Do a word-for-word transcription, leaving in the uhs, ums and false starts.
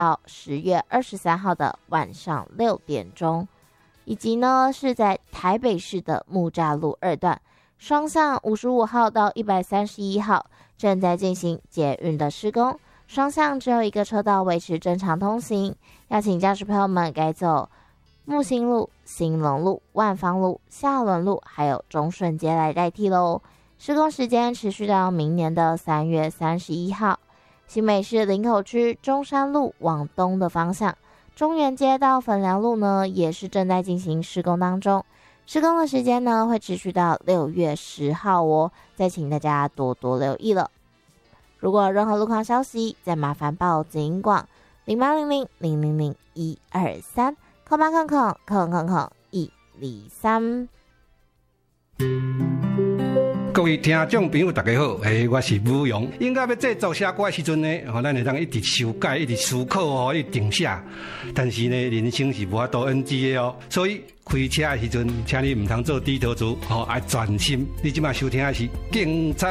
到十月二十三号的晚上六点钟，以及呢是在台北市的木栅路二段双向五十五号到一百三十一号正在进行捷运的施工，双向只有一个车道维持正常通行，要请驾驶朋友们改走木星路、兴隆路、万芳路、下仑路还有中顺街来代替咯。施工时间持续到明年的三月三十一号。新北市林口区中山路往东的方向，中原街到粉寮路呢也是正在进行施工当中，施工的时间呢会持续到六月十号哦，再请大家多多留意了。如果有任何路况消息，再麻烦报警广零八零零零零零一二三空八空空空空空一二三。 各位听众朋友大家好，诶，我是武勇。应该要制作写歌的时阵呢，吼，咱会当一直修改，一直思考哦，一直定写。但是呢，人生是无法度 N G 的哦，所以开车的时阵，请你唔通做低头族，吼，要专心。你即马收听的是精彩